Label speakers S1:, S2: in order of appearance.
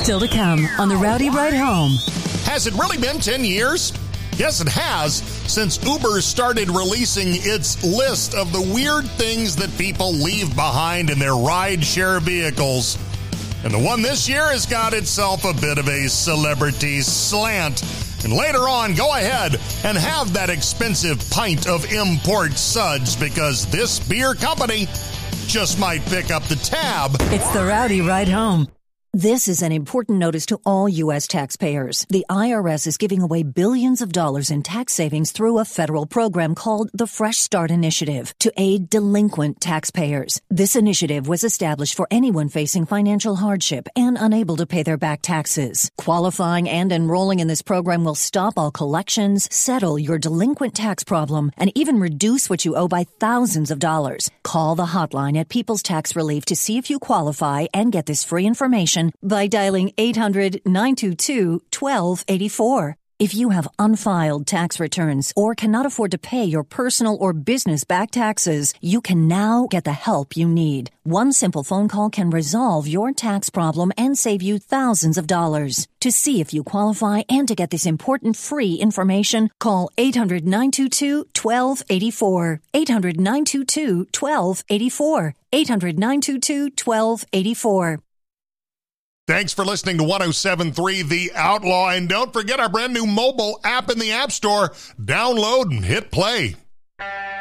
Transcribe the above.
S1: Still to come on the Rowdy Ride Home.
S2: Has it really been 10 years? Yes, it has, since Uber started releasing its list of the weird things that people leave behind in their ride-share vehicles. And the one this year has got itself a bit of a celebrity slant. And later on, go ahead and have that expensive pint of import suds, because this beer company just might pick up the tab.
S1: It's the Rowdy Ride Home. This is an important notice to all U.S. taxpayers. The IRS is giving away billions of dollars in tax savings through a federal program called the Fresh Start Initiative to aid delinquent taxpayers. This initiative was established for anyone facing financial hardship and unable to pay their back taxes. Qualifying and enrolling in this program will stop all collections, settle your delinquent tax problem, and even reduce what you owe by thousands of dollars. Call the hotline at People's Tax Relief to see if you qualify and get this free information by dialing 800-922-1284. If you have unfiled tax returns or cannot afford to pay your personal or business back taxes, you can now get the help you need. One simple phone call can resolve your tax problem and save you thousands of dollars. To see if you qualify and to get this important free information, call 800-922-1284. 800-922-1284. 800-922-1284.
S2: Thanks for listening to 107.3 The Outlaw. And don't forget our brand new mobile app in the App Store. Download and hit play.